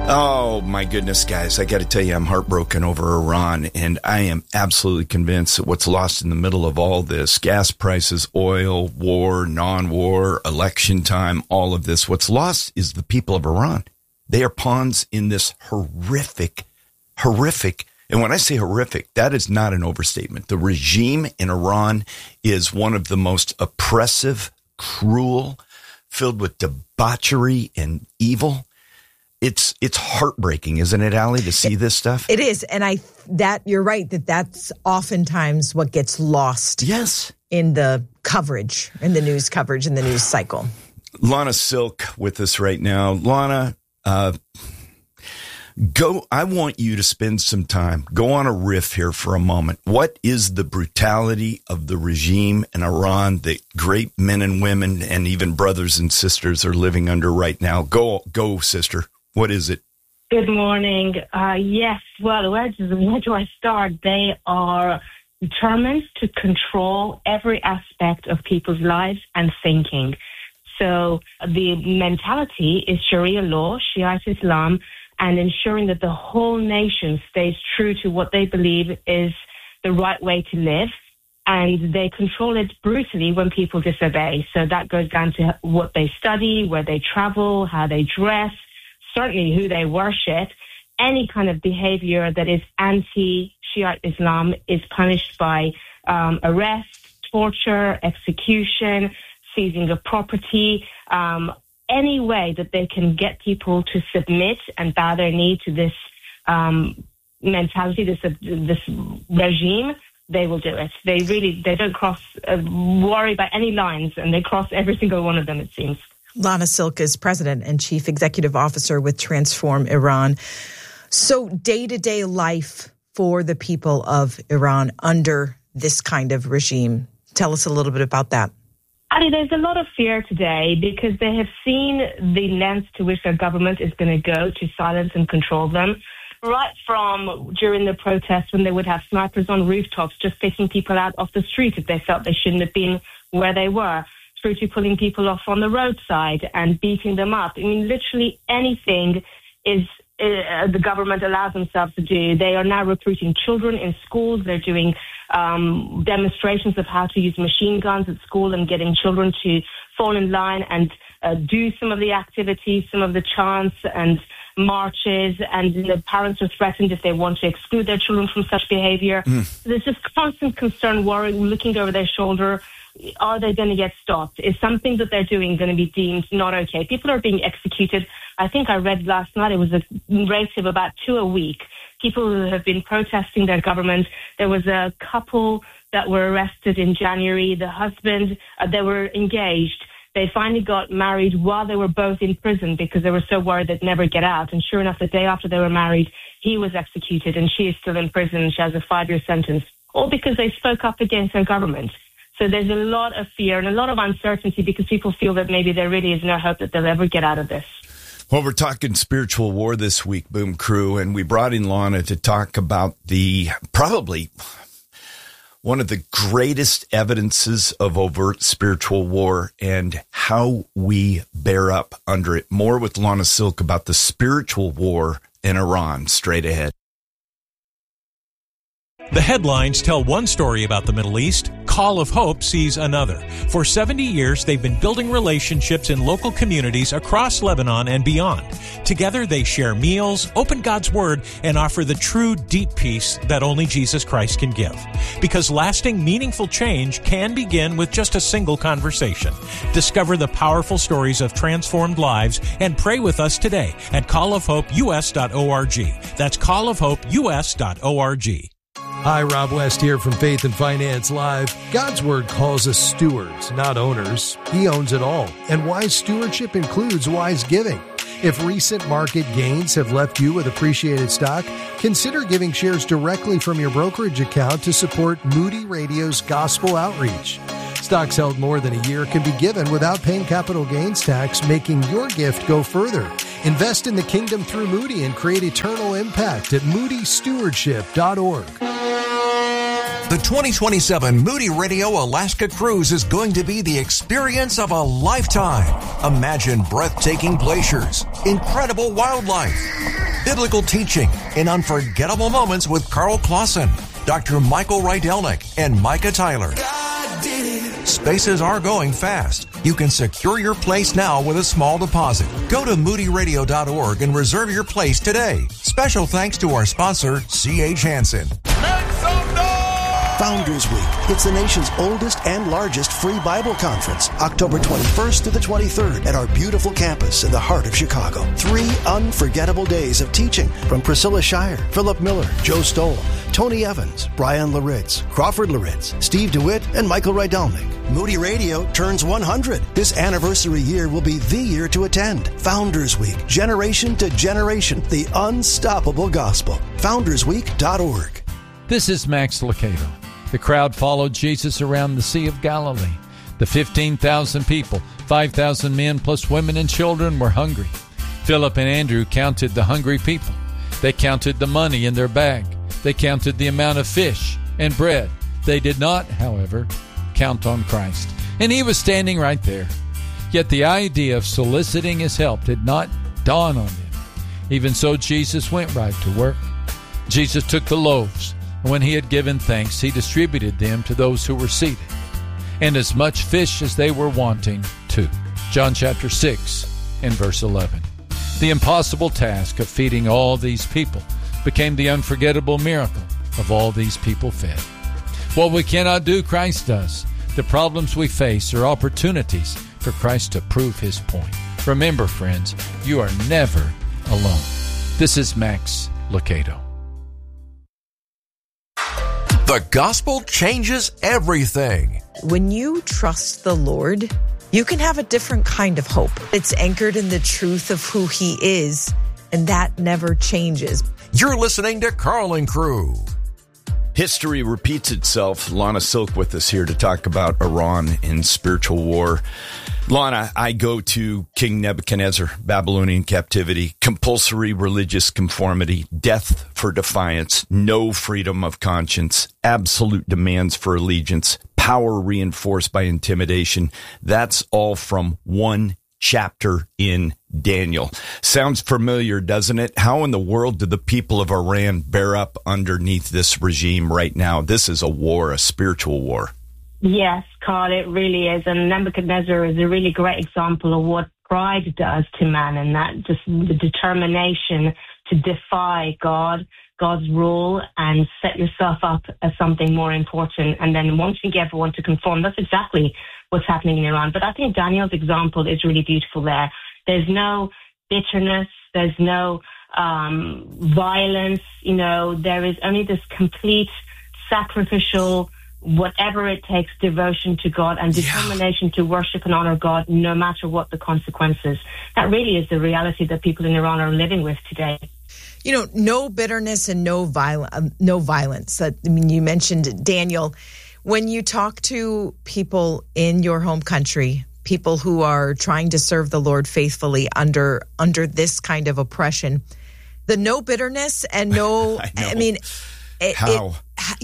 Oh, my goodness, guys. I got to tell you, I'm heartbroken over Iran, and I am absolutely convinced that what's lost in the middle of all this, gas prices, oil, war, non-war, election time, all of this, what's lost is the people of Iran. They are pawns in this horrific, and when I say horrific, that is not an overstatement. The regime in Iran is one of the most oppressive, cruel, filled with debauchery and evil. It's heartbreaking, isn't it, Allie, to see this stuff? It is. And you're right, that's oftentimes what gets lost. Yes. In the coverage, in the news coverage, in the news cycle. Lana Silk with us right now. Lana, I want you to spend some time, go on a riff here for a moment. What is the brutality of the regime in Iran that great men and women and even brothers and sisters are living under right now? Go, sister. What is it? Good morning. Yes, well, where do I start? They are determined to control every aspect of people's lives and thinking. So the mentality is Sharia law, Shiite Islam, and ensuring that the whole nation stays true to what they believe is the right way to live. And they control it brutally when people disobey. So that goes down to what they study, where they travel, how they dress, certainly who they worship. Any kind of behavior that is anti-Shiite Islam is punished by arrest, torture, execution, seizing of property, any way that they can get people to submit and bow their knee to this mentality, this regime, they will do it. They don't worry about any lines, and they cross every single one of them, it seems. Lana Silk is president and chief executive officer with Transform Iran. So day-to-day life for the people of Iran under this kind of regime. Tell us a little bit about that. Ali, there's a lot of fear today because they have seen the lengths to which their government is going to go to silence and control them. Right from during the protests when they would have snipers on rooftops just picking people out off the street if they felt they shouldn't have been where they were, through to pulling people off on the roadside and beating them up. I mean, literally anything is the government allows themselves to do. They are now recruiting children in schools. They're doing demonstrations of how to use machine guns at school and getting children to fall in line and do some of the activities, some of the chants and marches, and the parents are threatened if they want to exclude their children from such behavior. There's just constant concern, worry, looking over their shoulder. Are they going to get stopped? Is something that they're doing going to be deemed not okay? People are being executed. I think I read last night it was a rate of about 2 a week. People who have been protesting their government. There was a couple that were arrested in January. The husband, they were engaged. They finally got married while they were both in prison because they were so worried they'd never get out. And sure enough, the day after they were married, he was executed and she is still in prison. She has a 5-year sentence, all because they spoke up against their government. So there's a lot of fear and a lot of uncertainty because people feel that maybe there really is no hope that they'll ever get out of this. Well, we're talking spiritual war this week, Boom Crew, and we brought in Lana to talk about probably one of the greatest evidences of overt spiritual war and how we bear up under it. More with Lana Silk about the spiritual war in Iran straight ahead. The headlines tell one story about the Middle East. Call of Hope sees another. For 70 years, they've been building relationships in local communities across Lebanon and beyond. Together, they share meals, open God's Word, and offer the true, deep peace that only Jesus Christ can give. Because lasting, meaningful change can begin with just a single conversation. Discover the powerful stories of transformed lives and pray with us today at callofhopeus.org. That's callofhopeus.org. Hi, Rob West here from Faith and Finance Live. God's Word calls us stewards, not owners. He owns it all, and wise stewardship includes wise giving. If recent market gains have left you with appreciated stock, consider giving shares directly from your brokerage account to support Moody Radio's gospel outreach. Stocks held more than a year can be given without paying capital gains tax, making your gift go further. Invest in the kingdom through Moody and create eternal impact at moodystewardship.org. The 2027 Moody Radio Alaska Cruise is going to be the experience of a lifetime. Imagine breathtaking glaciers, incredible wildlife, biblical teaching in unforgettable moments with Carl Clausen, Dr. Michael Rydelnik, and Micah Tyler. Spaces are going fast. You can secure your place now with a small deposit. Go to moodyradio.org and reserve your place today. Special thanks to our sponsor, C.H. Hansen. Founders Week. It's the nation's oldest and largest free Bible conference, October 21st to the 23rd at our beautiful campus in the heart of Chicago. 3 unforgettable days of teaching from Priscilla Shire, Philip Miller, Joe Stoll, Tony Evans, Brian Laritz, Crawford Laritz, Steve DeWitt, and Michael Rydelnik. Moody Radio turns 100. This anniversary year will be the year to attend. Founders Week, generation to generation, the unstoppable gospel. FoundersWeek.org. This is Max Lucado. The crowd followed Jesus around the Sea of Galilee. The 15,000 people, 5,000 men plus women and children were hungry. Philip and Andrew counted the hungry people. They counted the money in their bag. They counted the amount of fish and bread. They did not, however, count on Christ. And he was standing right there. Yet the idea of soliciting his help did not dawn on them. Even so, Jesus went right to work. Jesus took the loaves, and when he had given thanks, he distributed them to those who were seated, and as much fish as they were wanting, too. John chapter 6 and verse 11. The impossible task of feeding all these people became the unforgettable miracle of all these people fed. What we cannot do, Christ does. The problems we face are opportunities for Christ to prove his point. Remember, friends, you are never alone. This is Max Lucado. The gospel changes everything. When you trust the Lord, you can have a different kind of hope. It's anchored in the truth of who he is, and that never changes. You're listening to Carl and Crew. History repeats itself. Lana Silk with us here to talk about Iran and spiritual war. Lana, I go to King Nebuchadnezzar, Babylonian captivity, compulsory religious conformity, death for defiance, no freedom of conscience, absolute demands for allegiance, power reinforced by intimidation. That's all from one chapter in Daniel. Sounds familiar, doesn't it? How in the world do the people of Iran bear up underneath this regime right now? This is a war, a spiritual war. Yes, Carl, it really is. And Nebuchadnezzar is a really great example of what pride does to man, and that just the determination to defy God, God's rule, and set yourself up as something more important, and then wanting everyone to conform. That's exactly what's happening in Iran. But I think Daniel's example is really beautiful there. There's no bitterness. There's no violence. You know, there is only this complete sacrificial, whatever it takes, devotion to God and determination to worship and honor God no matter what the consequences. That really is the reality that people in Iran are living with today. You know, no bitterness and no violence. I mean, you mentioned Daniel. When you talk to people in your home country, people who are trying to serve the Lord faithfully under this kind of oppression, the no bitterness and no, I mean, how?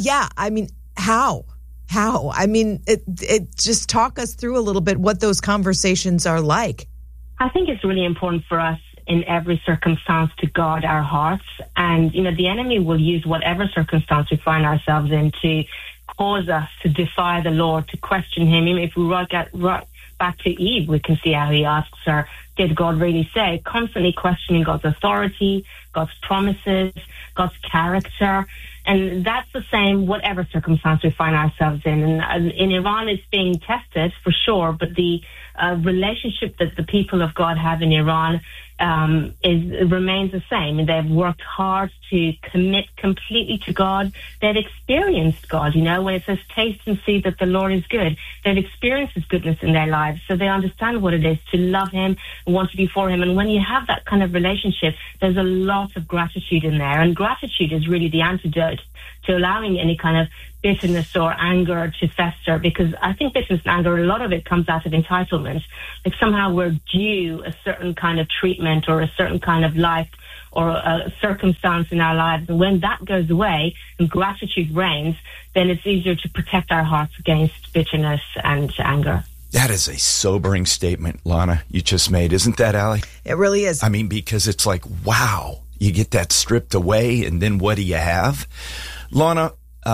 How? I mean, it just talk us through a little bit what those conversations are like. I think it's really important for us in every circumstance to guard our hearts. And, you know, the enemy will use whatever circumstance we find ourselves in to cause us to defy the Lord, to question him. Even if we right back to Eve, we can see how he asks her, did God really say? Constantly questioning God's authority, God's promises, God's character. And that's the same whatever circumstance we find ourselves in. And in Iran, it's being tested for sure, but the relationship that the people of God have in Iran remains the same. And they've worked hard to commit completely to God. They've experienced God, you know, when it says taste and see that the Lord is good. They've experienced his goodness in their lives, so they understand what it is to love him and want to be for him. And when you have that kind of relationship, there's a lot of gratitude in there. And gratitude is really the antidote to allowing any kind of bitterness or anger to fester, because I think bitterness and anger, a lot of it comes out of entitlement. Like somehow we're due a certain kind of treatment or a certain kind of life or a circumstance in our lives. And when that goes away and gratitude reigns, then it's easier to protect our hearts against bitterness and anger. That is a sobering statement, Lana, you just made. Isn't that, Allie? It really is. I mean, because it's like, wow, you get that stripped away, and then what do you have? Lana,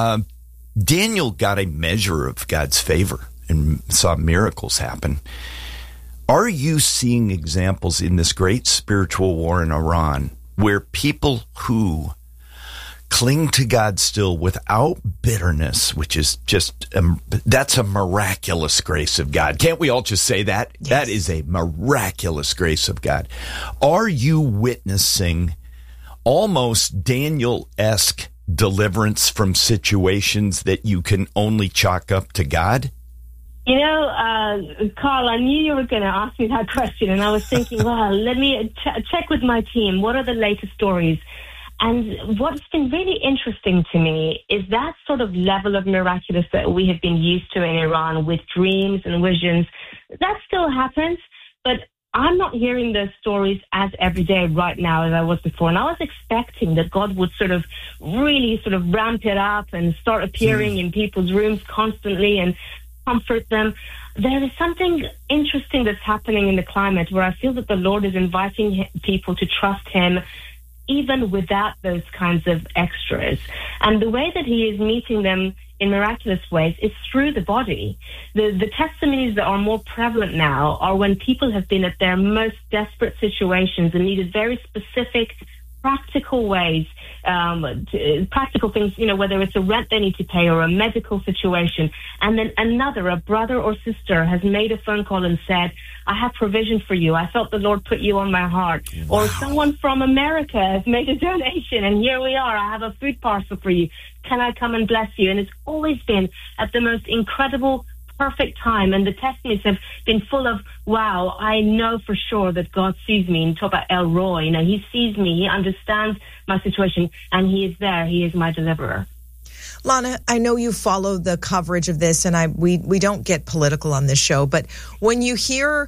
Daniel got a measure of God's favor and saw miracles happen. Are you seeing examples in this great spiritual war in Iran where people who cling to God still without bitterness, which is just, that's a miraculous grace of God. Can't we all just say that? Yes. That is a miraculous grace of God. Are you witnessing almost Daniel-esque deliverance from situations that you can only chalk up to God? You know, Carl, I knew you were going to ask me that question, and I was thinking, well, let me check with my team. What are the latest stories? And what's been really interesting to me is that sort of level of miraculous that we have been used to in Iran with dreams and visions. That still happens, but I'm not hearing those stories as every day right now as I was before. And I was expecting that God would sort of really sort of ramp it up and start appearing in people's rooms constantly and comfort them. There is something interesting that's happening in the climate where I feel that the Lord is inviting people to trust him even without those kinds of extras. And the way that he is meeting them in miraculous ways is through the body. The testimonies that are more prevalent now are when people have been at their most desperate situations and needed very specific, practical ways, practical things, you know, whether it's a rent they need to pay or a medical situation. And then a brother or sister has made a phone call and said, I have provision for you. I felt the Lord put you on my heart. Wow. Or someone from America has made a donation, and here we are. I have a food parcel for you. Can I come and bless you? And it's always been at the most incredible, perfect time. And the testimonies have been full of, wow, I know for sure that God sees me. And talk about El Roy. You know, he sees me. He understands my situation, and he is there. He is my deliverer. Lana, I know you follow the coverage of this, and we don't get political on this show, but when you hear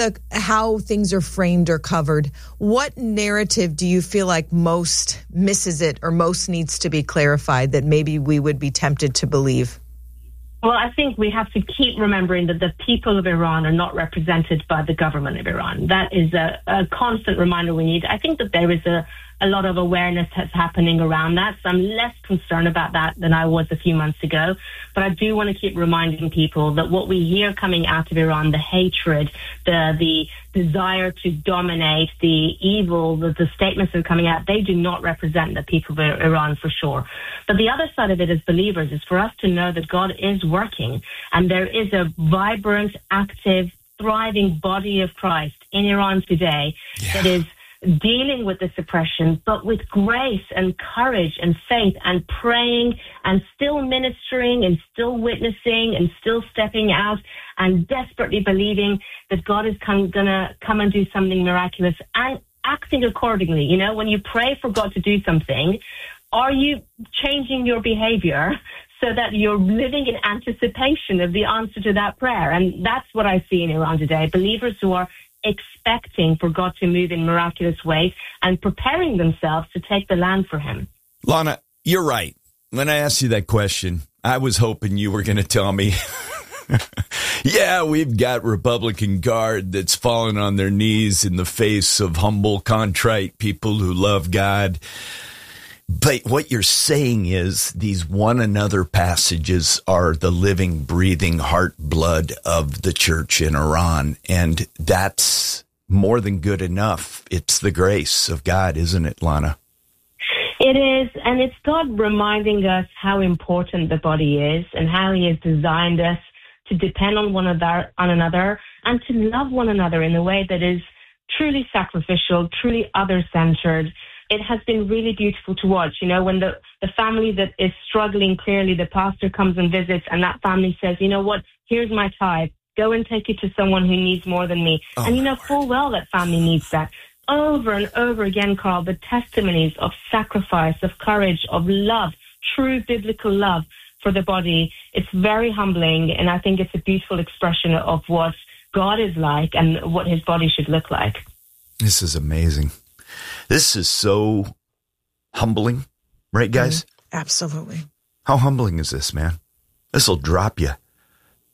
how things are framed or covered, what narrative do you feel like most misses it or most needs to be clarified that maybe we would be tempted to believe? Well, I think we have to keep remembering that the people of Iran are not represented by the government of Iran. That is a constant reminder we need. I think that there is a lot of awareness that's happening around that, so I'm less concerned about that than I was a few months ago. But I do want to keep reminding people that what we hear coming out of Iran, the hatred, the desire to dominate, the evil, the statements that are coming out, they do not represent the people of Iran for sure. But the other side of it as believers is for us to know that God is working, and there is a vibrant, active, thriving body of Christ in Iran today that is dealing with this oppression, but with grace and courage and faith and praying and still ministering and still witnessing and still stepping out and desperately believing that God is going to come and do something miraculous and acting accordingly. You know, when you pray for God to do something, are you changing your behavior so that you're living in anticipation of the answer to that prayer? And that's what I see in Iran today. Believers who are expecting for God to move in miraculous ways and preparing themselves to take the land for him. Lana, you're right. When I asked you that question, I was hoping you were going to tell me, yeah, we've got Republican Guard that's fallen on their knees in the face of humble, contrite people who love God. But what you're saying is these one another passages are the living, breathing heart blood of the church in Iran. And that's more than good enough. It's the grace of God, isn't it, Lana? It is. And it's God reminding us how important the body is and how he has designed us to depend on one another and to love one another in a way that is truly sacrificial, truly other-centered. It has been really beautiful to watch. You know, when the family that is struggling, clearly the pastor comes and visits and that family says, you know what, here's my tithe. Go and take it to someone who needs more than me. Oh, and you know full well that family needs that. Over and over again, Carl, the testimonies of sacrifice, of courage, of love, true biblical love for the body. It's very humbling, and I think it's a beautiful expression of what God is like and what his body should look like. This is amazing. This is so humbling, right, guys? Absolutely. How humbling is this, man? This will drop you.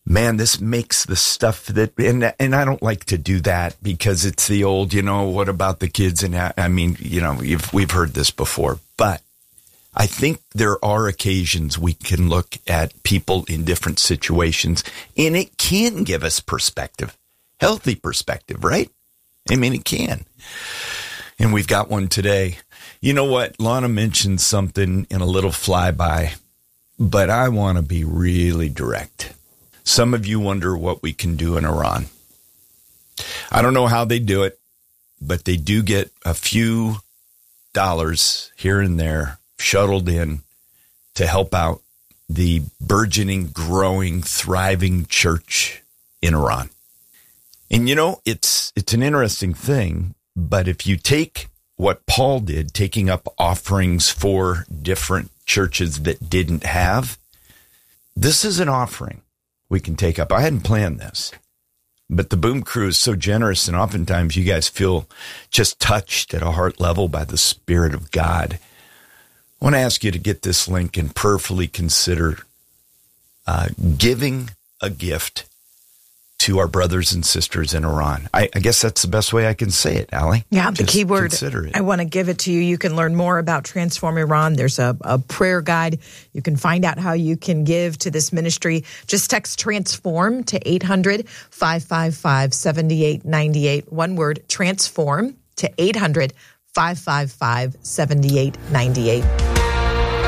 man, this makes the stuff that, and I don't like to do that because it's the old, what about the kids? And I mean, we've heard this before, but I think there are occasions we can look at people in different situations and it can give us perspective, healthy perspective, right? I mean, it can. And we've got one today. You know what? Lana mentioned something in a little flyby, but I want to be really direct. Some of you wonder what we can do in Iran. I don't know how they do it, but they do get a few dollars here and there shuttled in to help out the burgeoning, growing, thriving church in Iran. And it's an interesting thing, but if you take what Paul did, taking up offerings for different churches that didn't have, this is an offering we can take up. I hadn't planned this, but the Boom Crew is so generous, and oftentimes you guys feel just touched at a heart level by the Spirit of God. I want to ask you to get this link and prayerfully consider giving a gift to our brothers and sisters in Iran. I guess that's the best way I can say it, Allie. Yeah, the Just key word, consider it. I want to give it to you. You can learn more about Transform Iran. There's a prayer guide. You can find out how you can give to this ministry. Just text TRANSFORM to 800-555-7898. One word, TRANSFORM to 800-555-7898.